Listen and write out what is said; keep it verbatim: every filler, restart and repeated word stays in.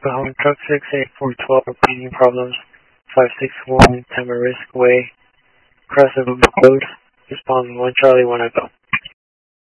Bahama Truck six eight four one two, repeating problems, five six one Tamarisk Way, Crescent Road, respond one Charlie one Echo.